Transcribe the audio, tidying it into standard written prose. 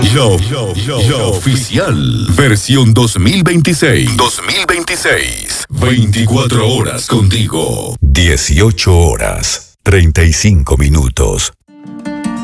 La oficial. Versión 2026. 24 horas contigo. 18 horas, 35 minutos.